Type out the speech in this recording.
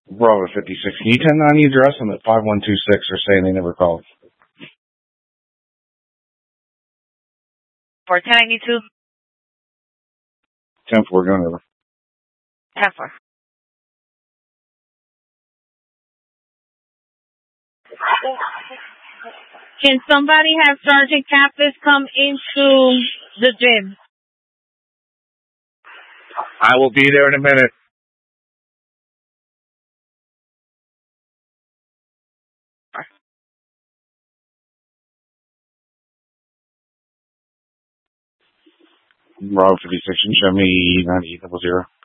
Bravo 56. Can you 10-9 the address on the 5126 or saying they never called? For 1092? 10-4, going over. 10-4. Can somebody have Sergeant Kappas come into the gym? I will be there in a minute. Bravo 56, and show me 9800.